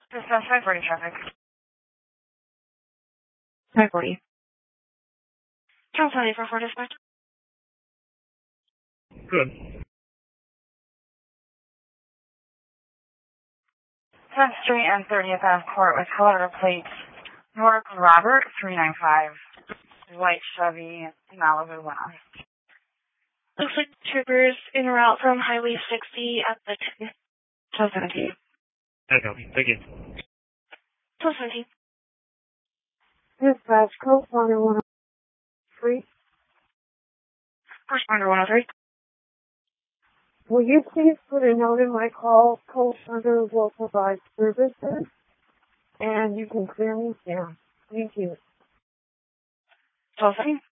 This is 540 traffic. 540. Charles County for 4 dispatch. Good. 10th Street and 30th Ave Court with color plates. York Robert 395. White Chevy Malibu 1. Looks like troopers en route from Highway 60 at the 1217. Thank you. 1217. Dispatch, co-responder 103. Responder 103. Will you please put a note in my call? Co-responder will provide services, and you can clear me down. Thank you. 1217.